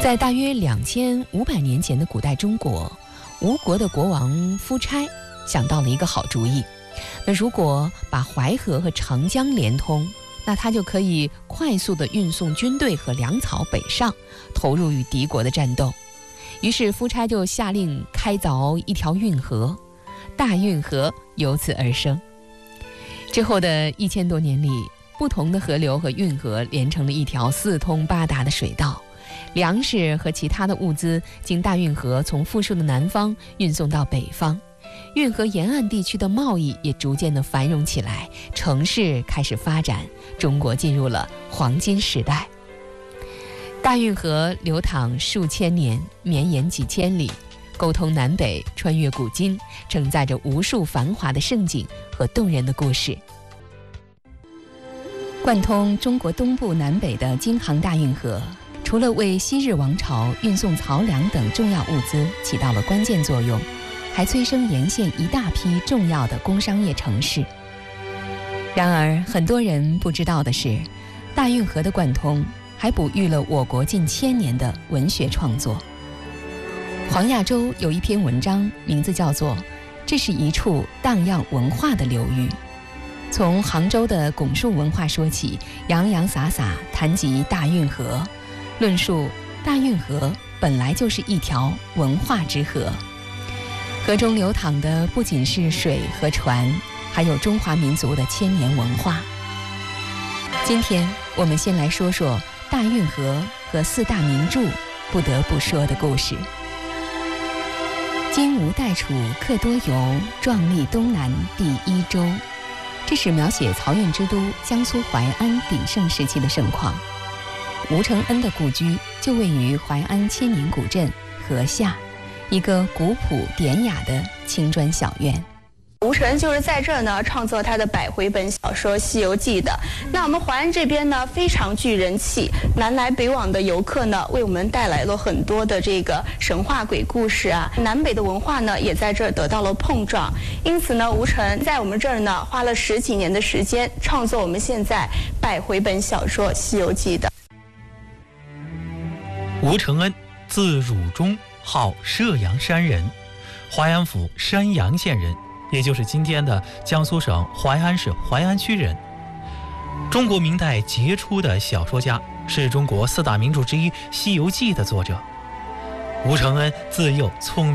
在大约2500年前的古代中国，吴国的国王夫差想到了一个好主意。那如果把淮河和长江连通，那他就可以快速地运送军队和粮草北上，投入与敌国的战斗。于是夫差就下令开凿一条运河，大运河由此而生。之后的1000多年里，不同的河流和运河连成了一条四通八达的水道，粮食和其他的物资经大运河从富庶的南方运送到北方，运河沿岸地区的贸易也逐渐的繁荣起来，城市开始发展，中国进入了黄金时代。大运河流淌数千年，绵延几千里，沟通南北，穿越古今，承载着无数繁华的盛景和动人的故事。贯通中国东部南北的京杭大运河，除了为昔日王朝运送漕粮等重要物资起到了关键作用，还催生沿线一大批重要的工商业城市。然而，很多人不知道的是，大运河的贯通还哺育了我国近1000年的文学创作。黄亚洲有一篇文章，名字叫做《这是一处荡漾文化的流域》，从杭州的拱墅文化说起，洋洋洒洒谈及大运河，论述大运河本来就是一条文化之河。河中流淌的不仅是水和船，还有中华民族的1000年文化。今天我们先来说说大运河和4大名著不得不说的故事。金吴代楚客多游，壮丽东南第1州。这是描写漕运之都江苏淮安鼎盛时期的盛况。吴承恩的故居就位于淮安千年古镇河下，一个古朴典雅的青砖小院。 吴承恩就是在这儿呢创作他的100回本小说《西游记》的。那我们淮安这边呢非常具人气，南来北往的游客呢为我们带来了很多的这个神话鬼故事啊，南北的文化呢也在这儿得到了碰撞。因此呢，吴承恩在我们这儿呢花了10几年的时间创作我们现在100回本小说《西游记》的。 吴承恩，字汝忠，号射阳山人，淮安府山阳县人，也就是今天的江苏省淮安市淮安区人。中国明代杰出的小说家，是中国4大名著之一《西游记》的作者。吴承恩自幼聪明